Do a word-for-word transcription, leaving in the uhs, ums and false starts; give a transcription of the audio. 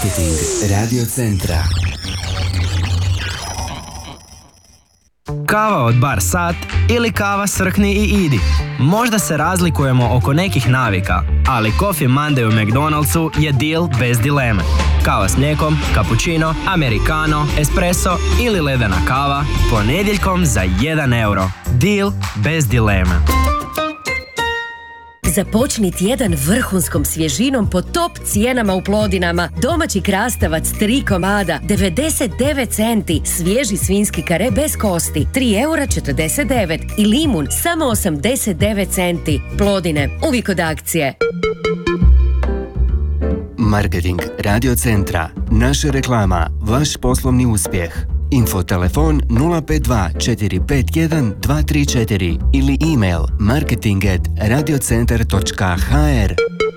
Marketing Radio Centra. Kava od Bar Sat ili kava Srkni i idi. Možda se razlikujemo oko nekih navika, ali Coffee Monday u McDonald'su je deal bez dileme. Kava s mlijekom, cappuccino, americano, espresso ili ledena kava ponedjeljkom za jedan euro. Deal bez dileme. Započni tjedan vrhunskom svježinom po top cijenama u Plodinama. Domaći krastavac tri komada, devedeset devet centi. Svježi svinjski kare bez kosti, tri eura četrdeset devet. I limun, samo osamdeset devet centi. Plodine, uvijek od akcije. Marketing Radio Centra. Naša reklama, vaš poslovni uspjeh. Info telefon nula pet dva četiri pet jedan dva tri četiri ili email marketing at radiocentar točka h r.